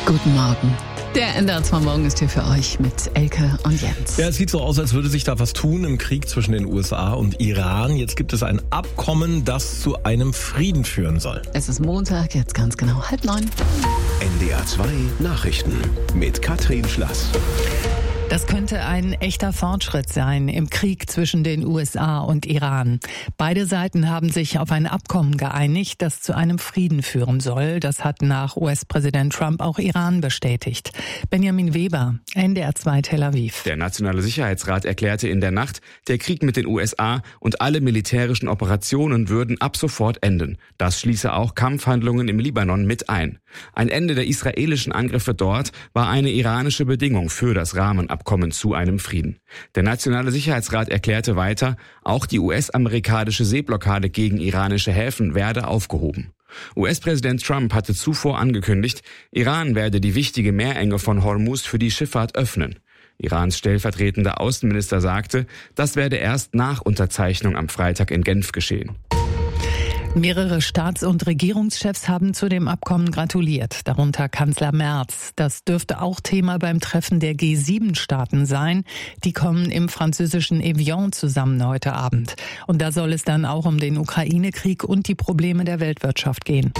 Guten Morgen. Der NDR 2 Morgen ist hier für euch mit Elke und Jens. Ja, es sieht so aus, als würde sich da was tun im Krieg zwischen den USA und Iran. Jetzt gibt es ein Abkommen, das zu einem Frieden führen soll. Es ist Montag, jetzt ganz genau 8:30. NDR 2 Nachrichten mit Katrin Schlass. Das könnte ein echter Fortschritt sein im Krieg zwischen den USA und Iran. Beide Seiten haben sich auf ein Abkommen geeinigt, das zu einem Frieden führen soll. Das hat nach US-Präsident Trump auch Iran bestätigt. Benjamin Weber, NDR 2 Tel Aviv. Der Nationale Sicherheitsrat erklärte in der Nacht, der Krieg mit den USA und alle militärischen Operationen würden ab sofort enden. Das schließe auch Kampfhandlungen im Libanon mit ein. Ein Ende der israelischen Angriffe dort war eine iranische Bedingung für das Rahmenabkommen zu einem Frieden. Der Nationale Sicherheitsrat erklärte weiter, auch die US-amerikanische Seeblockade gegen iranische Häfen werde aufgehoben. US-Präsident Trump hatte zuvor angekündigt, Iran werde die wichtige Meerenge von Hormuz für die Schifffahrt öffnen. Irans stellvertretender Außenminister sagte, das werde erst nach Unterzeichnung am Freitag in Genf geschehen. Mehrere Staats- und Regierungschefs haben zu dem Abkommen gratuliert, darunter Kanzler Merz. Das dürfte auch Thema beim Treffen der G7-Staaten sein. Die kommen im französischen Evian zusammen heute Abend. Und da soll es dann auch um den Ukraine-Krieg und die Probleme der Weltwirtschaft gehen.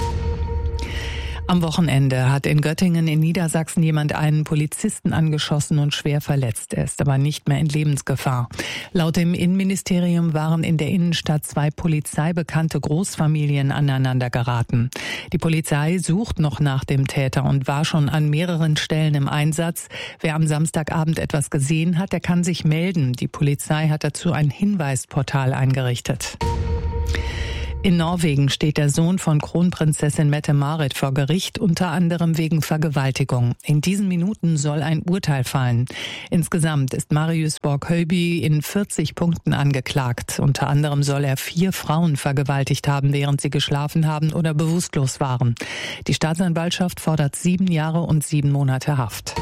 Am Wochenende hat in Göttingen in Niedersachsen jemand einen Polizisten angeschossen und schwer verletzt. Er ist aber nicht mehr in Lebensgefahr. Laut dem Innenministerium waren in der Innenstadt 2 polizeibekannte Großfamilien aneinander geraten. Die Polizei sucht noch nach dem Täter und war schon an mehreren Stellen im Einsatz. Wer am Samstagabend etwas gesehen hat, der kann sich melden. Die Polizei hat dazu ein Hinweisportal eingerichtet. In Norwegen steht der Sohn von Kronprinzessin Mette-Marit vor Gericht, unter anderem wegen Vergewaltigung. In diesen Minuten soll ein Urteil fallen. Insgesamt ist Marius Borg-Høiby in 40 Punkten angeklagt. Unter anderem soll er 4 Frauen vergewaltigt haben, während sie geschlafen haben oder bewusstlos waren. Die Staatsanwaltschaft fordert 7 Jahre und 7 Monate Haft.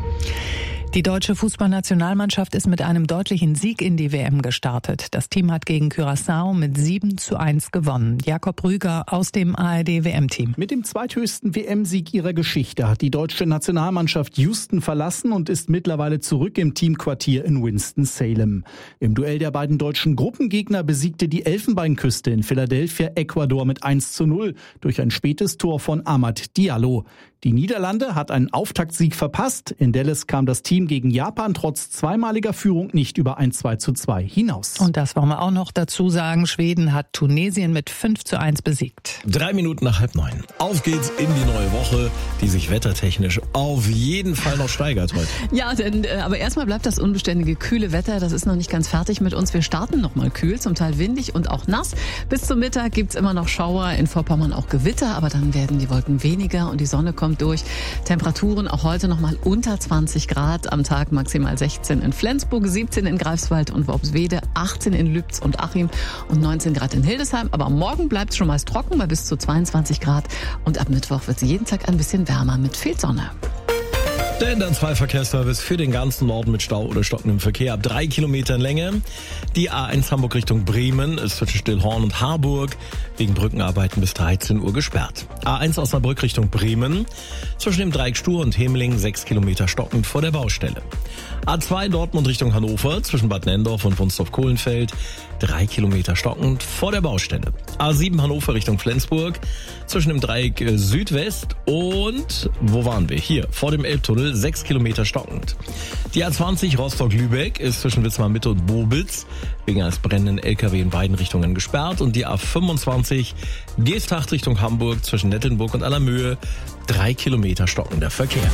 Die deutsche Fußballnationalmannschaft ist mit einem deutlichen Sieg in die WM gestartet. Das Team hat gegen Curaçao mit 7:1 gewonnen. Jakob Rüger aus dem ARD-WM-Team. Mit dem zweithöchsten WM-Sieg ihrer Geschichte hat die deutsche Nationalmannschaft Houston verlassen und ist mittlerweile zurück im Teamquartier in Winston-Salem. Im Duell der beiden deutschen Gruppengegner besiegte die Elfenbeinküste in Philadelphia Ecuador mit 1:0 durch ein spätes Tor von Amad Diallo. Die Niederlande hat einen Auftaktsieg verpasst. In Dallas kam das Team gegen Japan trotz zweimaliger Führung nicht über ein 2:2 hinaus. Und das wollen wir auch noch dazu sagen. Schweden hat Tunesien mit 5:1 besiegt. 3 Minuten nach 8:30. Auf geht's in die neue Woche, die sich wettertechnisch auf jeden Fall noch steigert heute. Ja, denn, aber erstmal bleibt das unbeständige kühle Wetter. Das ist noch nicht ganz fertig mit uns. Wir starten noch mal kühl, zum Teil windig und auch nass. Bis zum Mittag gibt's immer noch Schauer, in Vorpommern auch Gewitter. Aber dann werden die Wolken weniger und die Sonne kommt durch. Temperaturen auch heute noch mal unter 20 Grad, am Tag maximal 16 in Flensburg, 17 in Greifswald und Worpswede, 18 in Lübz und Achim und 19 Grad in Hildesheim. Aber am Morgen bleibt es schon meist trocken bei bis zu 22 Grad und ab Mittwoch wird es jeden Tag ein bisschen wärmer mit viel Sonne. Der NDR 2 Verkehrsservice für den ganzen Norden mit Stau oder stockendem Verkehr ab 3 Kilometern Länge. Die A1 Hamburg Richtung Bremen ist zwischen Stillhorn und Harburg wegen Brückenarbeiten bis 13 Uhr gesperrt. A1 Osnabrück Richtung Bremen zwischen dem Dreieck Stur und Hemeling 6 Kilometer stockend vor der Baustelle. A2 Dortmund Richtung Hannover zwischen Bad Nendorf und Wunstorf-Kohlenfeld 3 Kilometer stockend vor der Baustelle. A7 Hannover Richtung Flensburg zwischen dem Dreieck Südwest und, wo waren wir? Hier, vor dem Elbtunnel 6 Kilometer stockend. Die A20 Rostock-Lübeck ist zwischen Wismar-Mitte und Bobitz wegen eines brennenden LKW in beiden Richtungen gesperrt. Und die A25 Geesthacht Richtung Hamburg zwischen Nettelnburg und Allermöhe 3 Kilometer stockender Verkehr.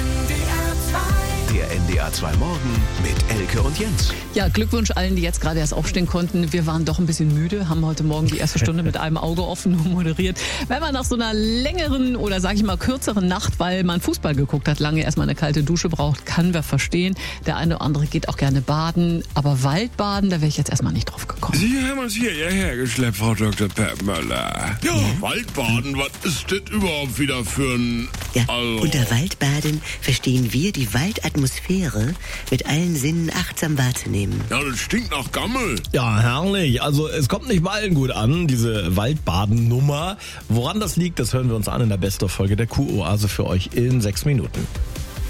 Der NDR 2 Morgen mit Elke und Jens. Ja, Glückwunsch allen, die jetzt gerade erst aufstehen konnten. Wir waren doch ein bisschen müde, haben heute Morgen die erste Stunde mit einem Auge offen moderiert. Wenn man nach so einer längeren oder sage ich mal kürzeren Nacht, weil man Fußball geguckt hat, lange erstmal eine kalte Dusche braucht, kann wir verstehen. Der eine oder andere geht auch gerne baden, aber Waldbaden, da wäre ich jetzt erstmal nicht drauf gekommen. Sie haben uns hierher geschleppt, Frau Dr. Peppmöller. Ja, Waldbaden, was ist das überhaupt wieder für ein... Ja, unter Waldbaden verstehen wir die Waldatmosphäre Atmosphäre mit allen Sinnen achtsam wahrzunehmen. Ja, das stinkt nach Gammel. Ja, herrlich. Also es kommt nicht bei allen gut an, diese Waldbaden-Nummer. Woran das liegt, das hören wir uns an in der Best-of-Folge der Kuroase für euch in 6 Minuten.